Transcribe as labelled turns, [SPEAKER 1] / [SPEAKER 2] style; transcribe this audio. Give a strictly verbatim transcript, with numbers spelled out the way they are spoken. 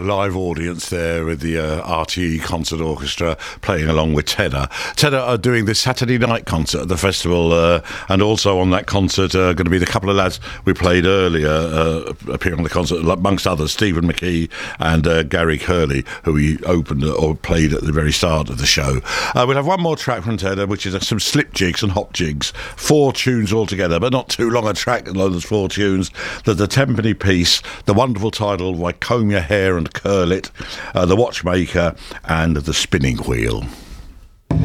[SPEAKER 1] live audience there with the uh, R T E Concert Orchestra playing along with Tedder. Tedder are doing this Saturday night concert at the festival, uh, and also on that concert are uh, going to be the couple of lads we played earlier uh, appearing on the concert, amongst others Stephen McKee and uh, Gary Curley, who we opened or played at the very start of the show. Uh, we'll have one more track from Tedder, which is uh, some slip jigs and hop jigs, four tunes altogether, but not too long a track. Those four tunes. There's the Tenpenny Piece, the wonderful title "Why Comb Your Hair and Curl It," uh, the Watchmaker, and the Spinning Wheel.